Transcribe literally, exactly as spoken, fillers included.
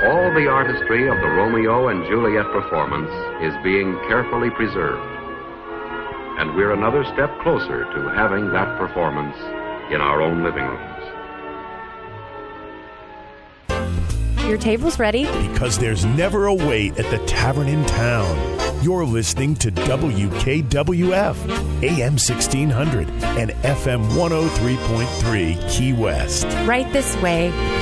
All the artistry of the Romeo and Juliet performance is being carefully preserved. And we're another step closer to having that performance in our own living rooms. Your table's ready. Because there's never a wait at the tavern in town. You're listening to W K W F, A M sixteen hundred and F M one oh three point three Key West. Right this way.